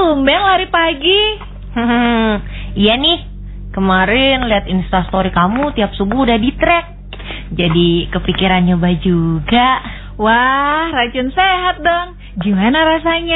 tumben lari pagi. Iya nih, kemarin lihat instastory kamu tiap subuh udah di track. Jadi kepikiran nyoba juga. Wah, racun sehat dong. Gimana rasanya?